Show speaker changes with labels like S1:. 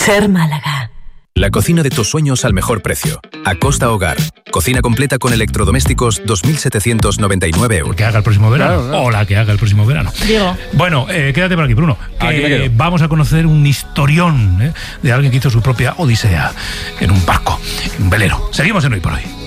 S1: Ser Málaga.
S2: La cocina de tus sueños al mejor precio. Acosta Hogar. Cocina completa con electrodomésticos, 2.799 euros.
S3: Que haga el próximo verano.
S4: Claro.
S3: O la que haga el próximo verano.
S5: Digo.
S3: Bueno, quédate por aquí, Bruno.
S4: Aquí me quedo.
S3: Vamos a conocer un historión de alguien que hizo su propia odisea en un barco, en un velero. Seguimos en Hoy por Hoy.